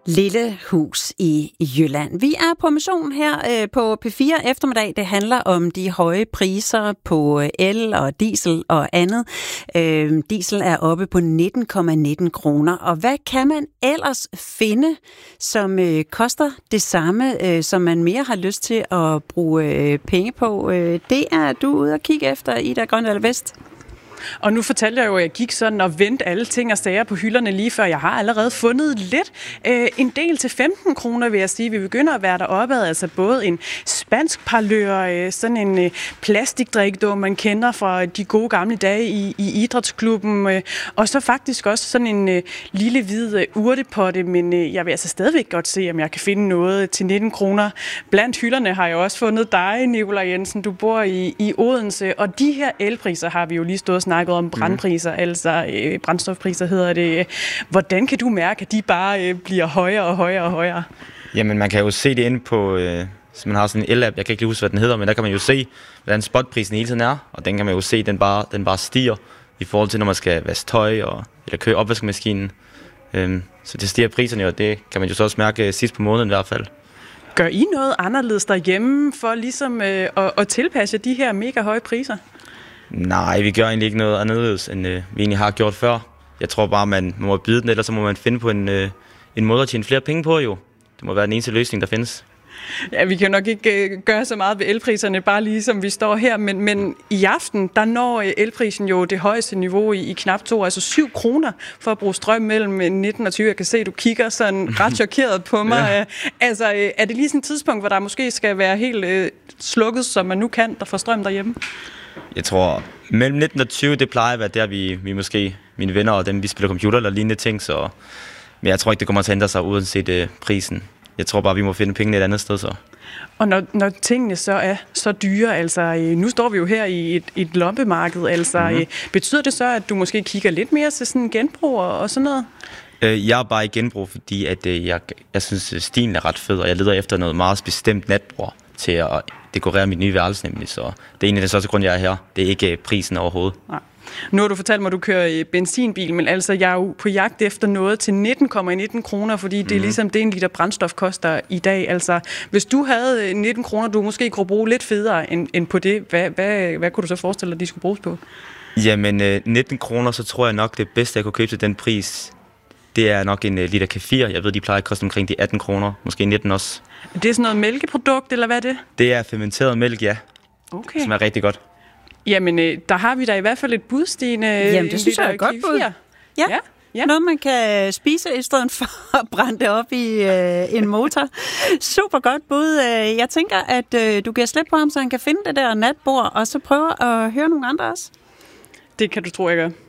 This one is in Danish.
Lille hus i Jylland. Vi er på mission her på P4 eftermiddag. Det handler om de høje priser på el og diesel og andet. Diesel er oppe på 19,19 kroner. Og hvad kan man ellers finde, som koster det samme, som man mere har lyst til at bruge penge på? Det er du ude at kigge efter, Ida Grøndahl Vest. Og nu fortalte jeg jo, at jeg gik sådan og vendte alle ting og sager på hylderne lige før. Jeg har allerede fundet lidt. En del til 15 kroner, vil jeg sige. Vi begynder at være deroppe af. Altså både en spansk parlør, sådan en plastikdrikdåse, man kender fra de gode gamle dage i idrætsklubben. Og så faktisk også sådan en lille hvid urtepotte. Men jeg vil altså stadigvæk godt se, om jeg kan finde noget til 19 kroner. Blandt hylderne har jeg også fundet dig, Nicolai Jensen. Du bor i Odense. Og de her elpriser har vi jo lige stået og snakket om brandpriser, altså brændstofpriser hedder det. Hvordan kan du mærke, at de bare bliver højere og højere og højere? Jamen, man kan jo se det inde på, hvis man har sådan en el-app, jeg kan ikke lige huske, hvad den hedder, men der kan man jo se, hvordan spotprisen hele tiden er, og den kan man jo se, den bare stiger i forhold til, når man skal vaske tøj eller køre opvaskemaskinen. Så det stiger priserne, og det kan man jo så også mærke sidst på måneden i hvert fald. Gør I noget anderledes derhjemme for ligesom at tilpasse de her mega høje priser? Nej, vi gør egentlig ikke noget anderledes, end vi egentlig har gjort før. Jeg tror bare, man må byde den, ellers så må man finde på en måde at tjene flere penge på, jo. Det må være den eneste løsning, der findes. Ja, vi kan nok ikke gøre så meget ved elpriserne, bare lige som vi står her, men i aften, der når elprisen jo det højeste niveau i knap 2, altså 7 kroner for at bruge strøm mellem 19 og 20. Jeg kan se, at du kigger sådan ret chokeret på mig. Ja. Altså, er det lige sådan et tidspunkt, hvor der måske skal være helt slukket, som man nu kan, der får strøm derhjemme? Jeg tror, mellem 19 og 20, det plejer at være der, vi måske, mine venner og dem, vi spiller computer eller lignende ting, så men jeg tror ikke, det kommer til at ændre sig uanset prisen. Jeg tror bare, vi må finde pengene et andet sted så. Og når tingene så er så dyre, altså nu står vi jo her i et loppemarked, altså betyder det så, at du måske kigger lidt mere til sådan genbrug og sådan noget? Jeg er bare i genbrug, fordi at, jeg synes, stilen er ret fed, og jeg leder efter noget meget bestemt natbord til at dekorere mit nye værelse nemlig, så det er egentlig den største grund, jeg er her. Det er ikke prisen overhovedet. Nej. Nu har du fortalt mig, at du kører benzinbil, men altså jeg er jo på jagt efter noget til 19,19 kroner, fordi det er ligesom det, en liter brændstof koster i dag. Altså, hvis du havde 19 kroner, du måske kunne bruge lidt federe end på det, hvad kunne du så forestille dig, de skulle bruges på? Jamen, 19 kroner, så tror jeg nok, det bedste, jeg kunne købe til den pris, det er nok en liter kefir. Jeg ved, de plejer at koste omkring de 18 kroner, måske 19 også. Det er sådan noget mælkeprodukt, eller hvad er det? Det er fermenteret mælk, ja. Okay. Som er rigtig godt. Jamen, der har vi da i hvert fald et bud, Stine. Jamen, det synes jeg er et godt bud. Ja. Noget, man kan spise i stedet for at brænde det op i en motor. Super godt bud. Jeg tænker, at du giver slip på ham, så han kan finde det der natbord, og så prøve at høre nogle andre også. Det kan du tro, jeg gør.